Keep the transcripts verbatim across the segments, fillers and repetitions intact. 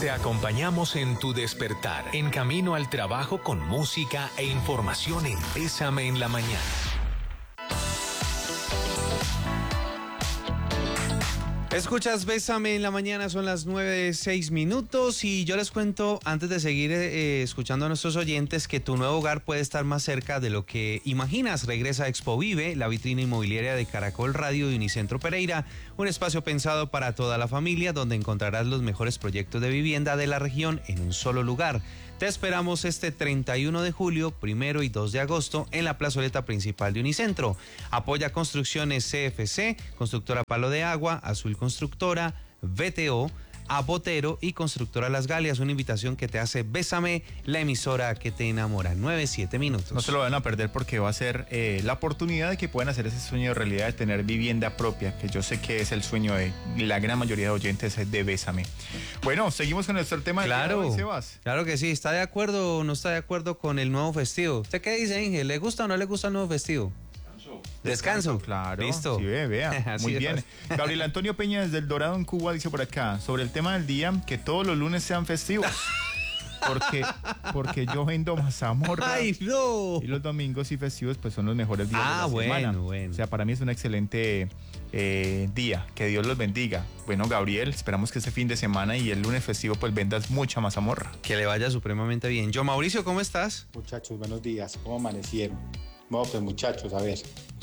Te acompañamos en tu despertar, en camino al trabajo con música e información en Bésame en la Mañana. Escuchas Bésame en la Mañana, son las nueve, seis minutos y yo les cuento, antes de seguir eh, escuchando a nuestros oyentes, que tu nuevo hogar puede estar más cerca de lo que imaginas. Regresa Expo Vive, la vitrina inmobiliaria de Caracol Radio y Unicentro Pereira, un espacio pensado para toda la familia donde encontrarás los mejores proyectos de vivienda de la región en un solo lugar. Te esperamos este treinta y uno de julio, primero y dos de agosto en la plazoleta principal de Unicentro. Apoya Construcciones C F C, Constructora Palo de Agua, Azul Constructora, V T O, a Botero y Constructora Las Galias. Una invitación que te hace Bésame, la emisora que te enamora. nueve, siete minutos. No se lo van a perder porque va a ser eh, la oportunidad de que puedan hacer ese sueño de realidad de tener vivienda propia, que yo sé que es el sueño de la gran mayoría de oyentes de Bésame. Bueno, seguimos con nuestro tema. Claro, de Sebas. Claro que sí. ¿Está de acuerdo o no está de acuerdo con el nuevo festivo? ¿Usted qué dice, Inge? ¿Le gusta o no le gusta el nuevo festivo? Descanso. Descanso, claro. Listo. Sí, ve, vea. Muy bien. Gabriel Antonio Peña desde El Dorado en Cuba dice por acá, sobre el tema del día, que todos los lunes sean festivos. Porque, porque yo vendo mazamorra. ¡Ay, no! Y los domingos y festivos pues son los mejores días ah, de la bueno, semana. Bueno. O sea, para mí es un excelente eh, día. Que Dios los bendiga. Bueno, Gabriel, esperamos que este fin de semana y el lunes festivo pues vendas mucha mazamorra. Que le vaya supremamente bien. Yo, Mauricio, ¿cómo estás? Muchachos, buenos días. ¿Cómo amanecieron? Bueno, pues muchachos, a ver.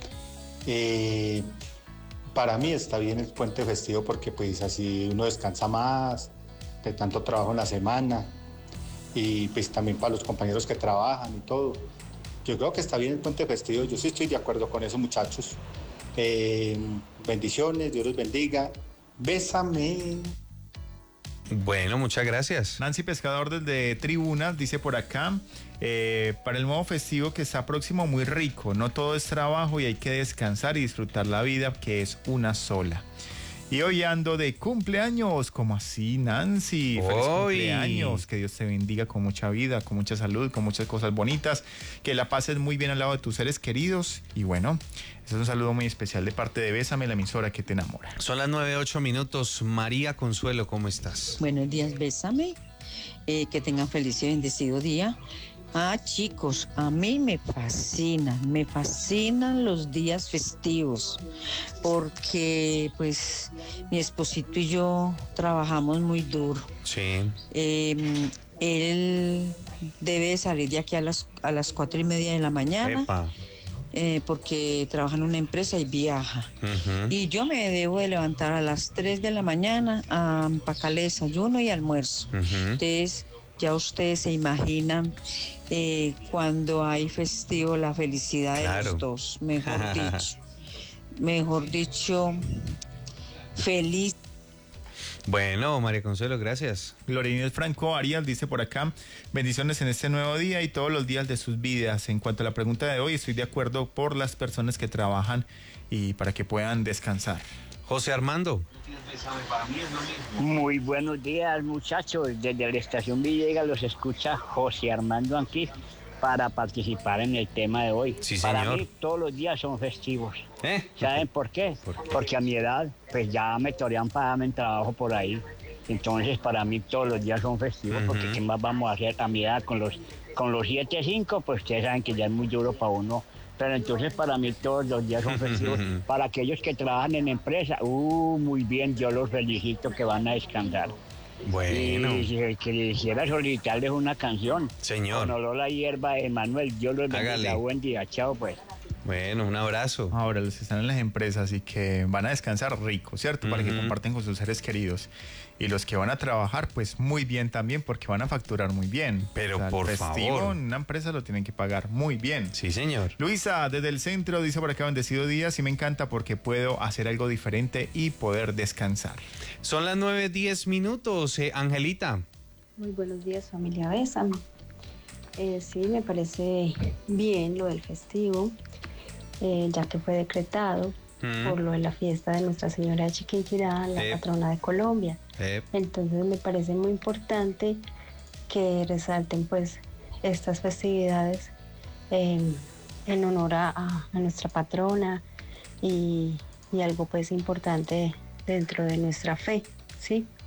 Eh, para mí está bien el puente festivo porque pues así uno descansa más de tanto trabajo en la semana y pues también para los compañeros que trabajan y todo. Yo creo que está bien el puente festivo, yo sí estoy de acuerdo con eso, muchachos. Eh, bendiciones, Dios los bendiga. Bésame. Bueno, muchas gracias. Nancy Pescador desde Tribunas dice por acá, eh, para el nuevo festivo que está próximo, muy rico, no todo es trabajo y hay que descansar y disfrutar la vida que es una sola. Y hoy ando de cumpleaños, ¿cómo así, Nancy? Hoy. Feliz cumpleaños, que Dios te bendiga con mucha vida, con mucha salud, con muchas cosas bonitas, que la pases muy bien al lado de tus seres queridos. Y bueno, ese es un saludo muy especial de parte de Bésame, la emisora que te enamora. Son las nueve, ocho minutos. María Consuelo, ¿cómo estás? Buenos días, Bésame. Eh, que tengan feliz y bendecido día. Ah, chicos, a mí me fascinan, me fascinan los días festivos, porque pues mi esposito y yo trabajamos muy duro. Sí. Eh, él debe salir de aquí a las, a las cuatro y media de la mañana. Epa. Eh, porque trabaja en una empresa y viaja. Uh-huh. Y yo me debo de levantar a las tres de la mañana a empacarle desayuno y almuerzo. Uh-huh. Entonces, ya ustedes se imaginan eh, cuando hay festivo la felicidad de Claro. los dos, mejor dicho. Mejor dicho, feliz. Bueno, María Consuelo, gracias. Glorinés Franco Arias dice por acá, bendiciones en este nuevo día y todos los días de sus vidas. En cuanto a la pregunta de hoy, estoy de acuerdo por las personas que trabajan y para que puedan descansar. José Armando. Muy buenos días, muchachos. Desde la estación Villegas los escucha José Armando aquí para participar en el tema de hoy. Sí, para señor. mí todos los días son festivos. ¿Eh? ¿Saben por qué? ¿Por qué? Porque a mi edad, pues ya me torean para darme el trabajo por ahí. Entonces para mí todos los días son festivos, Uh-huh. porque ¿qué más vamos a hacer a mi edad con los con los siete cinco? Pues ustedes saben que ya es muy duro para uno. Pero entonces para mí todos los días son festivos. Para aquellos que trabajan en empresa, uh, muy bien, yo los felicito que van a descansar. Bueno. Y si que quisiera solicitarles una canción. Señor. Con olor a hierba de Manuel, yo los bendiga. Hágale. Buen día, chao pues. Bueno, un abrazo. Ahora, los que están en las empresas y que van a descansar rico, ¿cierto? Para que Ujú. comparten con sus seres queridos. Y los que van a trabajar, pues muy bien también, porque van a facturar muy bien. Pero O sea, el por festivo favor. en una empresa lo tienen que pagar muy bien. Sí, señor. Luisa, desde el centro, dice por acá, bendecido día, sí me encanta porque puedo hacer algo diferente y poder descansar. Son las nueve, diez minutos. Eh, Angelita. Muy buenos días, familia Bésame. Eh, sí, me parece bien lo del festivo, eh, ya que fue decretado Mm. por lo de la fiesta de Nuestra Señora de Chiquinquirá, la Eh. patrona de Colombia. Eh, Entonces me parece muy importante que resalten pues estas festividades eh, en honor a, a nuestra patrona y, y algo pues importante dentro de nuestra fe, ¿sí?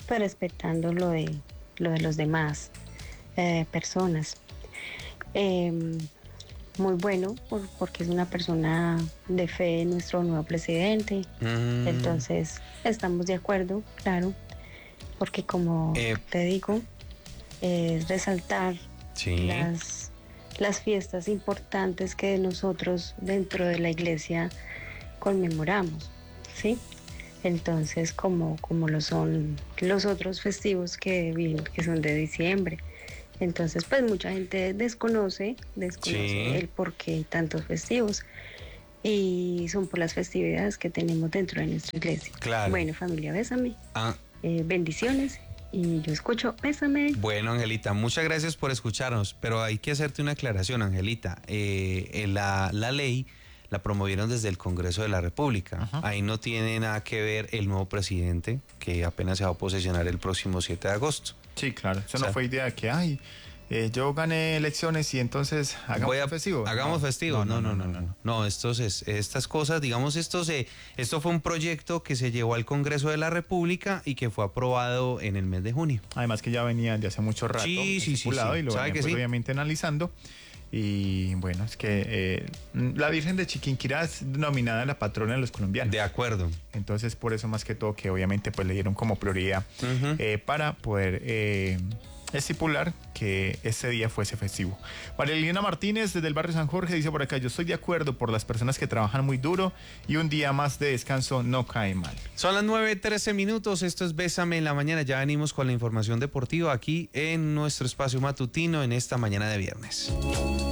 pues respetando lo de, lo de los demás eh, personas. Eh, muy bueno por, porque es una persona de fe, nuestro nuevo presidente. Mm. Entonces estamos de acuerdo, claro, porque como eh. te digo, es resaltar sí. las, las fiestas importantes que nosotros dentro de la iglesia conmemoramos, ¿sí? Entonces, como, como lo son los otros festivos que, que son de diciembre. Entonces, pues mucha gente desconoce, desconoce sí. el por qué hay tantos festivos. Y son por las festividades que tenemos dentro de nuestra iglesia. Claro. Bueno, familia, bésame. Ah. Eh, bendiciones. Y yo escucho, bésame. Bueno, Angelita, muchas gracias por escucharnos. Pero hay que hacerte una aclaración, Angelita. Eh, la, la ley la promovieron desde el Congreso de la República. Ajá. Ahí no tiene nada que ver el nuevo presidente, que apenas se va a posesionar el próximo siete de agosto. Sí, claro. Eso o sea, no fue idea de que, ay, eh, yo gané elecciones y entonces hagamos voy a, festivo. Hagamos no, festivo. No, no, no, no. No, no. no estos es, estas cosas, digamos, esto, se, esto fue un proyecto que se llevó al Congreso de la República y que fue aprobado en el mes de junio. Además que ya venían de hace mucho rato. Sí, sí, sí, sí. Y lo venían, pues, sí? obviamente analizando. Y bueno, es que eh, la Virgen de Chiquinquirá es denominada la patrona de los colombianos. De acuerdo. Entonces, por eso más que todo que obviamente pues le dieron como prioridad uh-huh. eh, para poder eh, estipular que ese día fuese festivo. María Elena Martínez desde el barrio San Jorge dice por acá, yo estoy de acuerdo por las personas que trabajan muy duro y un día más de descanso no cae mal. Son las nueve trece minutos, esto es Bésame en la Mañana, ya venimos con la información deportiva aquí en nuestro espacio matutino en esta mañana de viernes.